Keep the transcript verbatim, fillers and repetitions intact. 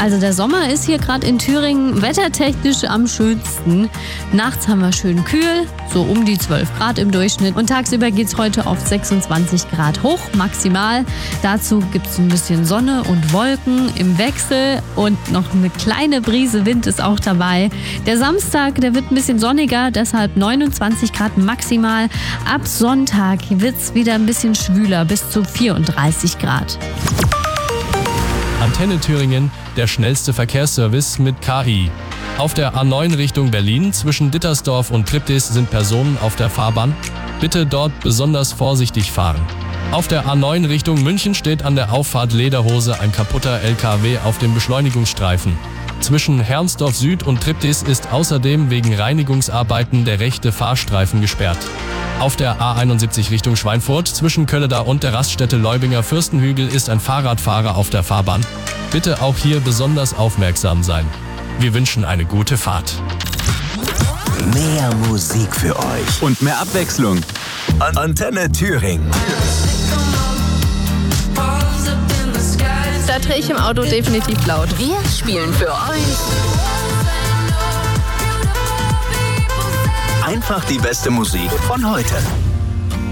Also der Sommer ist hier gerade in Thüringen wettertechnisch am schönsten. Nachts haben wir schön kühl, so um die zwölf Grad im Durchschnitt. Und tagsüber geht es heute auf sechsundzwanzig Grad hoch, maximal. Dazu gibt es ein bisschen Sonne und Wolken im Wechsel und noch eine kleine Brise Wind ist auch dabei. Der Samstag, der wird ein bisschen sonniger, deshalb neunundzwanzig Grad maximal. Ab Sonntag wird es wieder ein bisschen schwüler, bis zu vierunddreißig Grad. Antenne Thüringen, der schnellste Verkehrsservice mit K I. Auf der A neun Richtung Berlin zwischen Dittersdorf und Triptis sind Personen auf der Fahrbahn. Bitte dort besonders vorsichtig fahren. Auf der A neun Richtung München steht an der Auffahrt Lederhose ein kaputter L K W auf dem Beschleunigungsstreifen. Zwischen Herrnsdorf Süd und Triptis ist außerdem wegen Reinigungsarbeiten der rechte Fahrstreifen gesperrt. Auf der A einundsiebzig Richtung Schweinfurt zwischen Kölleda und der Raststätte Leubinger Fürstenhügel ist ein Fahrradfahrer auf der Fahrbahn. Bitte auch hier besonders aufmerksam sein. Wir wünschen eine gute Fahrt. Mehr Musik für euch und mehr Abwechslung. Antenne Thüringen. Da drehe ich im Auto definitiv laut. Wir spielen für euch Einfach die beste Musik von heute.